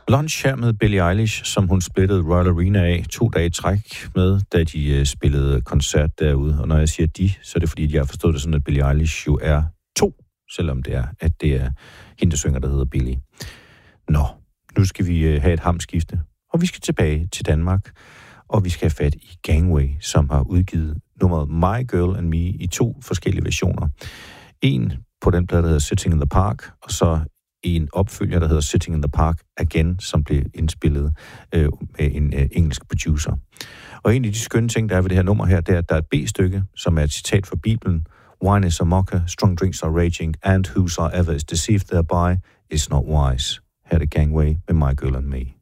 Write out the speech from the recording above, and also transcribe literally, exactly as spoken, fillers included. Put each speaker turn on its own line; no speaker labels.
Lunch her med Billie Eilish, som hun splittede Royal Arena af to dage i træk med, da de uh, spillede koncert derude. Og når jeg siger de, så er det fordi, jeg har forstået det sådan, at Billie Eilish jo er to, selvom det er, at det er hende, der synger, der hedder Billie. Nå, nu skal vi uh, have et hamskifte, og vi skal tilbage til Danmark, og vi skal have fat i Gangway, som har udgivet nummeret My Girl and Me i to forskellige versioner. En på den plade, der hedder Sitting in the Park, og så en opfølger, der hedder Sitting in the Park Again, som blev indspillet øh, med en øh, engelsk producer. Og en af de skønne ting, der er ved det her nummer her, det er, at der er et B-stykke, som er et citat fra Bibelen. Wine is a mocker, strong drinks are raging, and whosoever is deceived thereby is not wise. Her er det Gangway med My Girl and Me.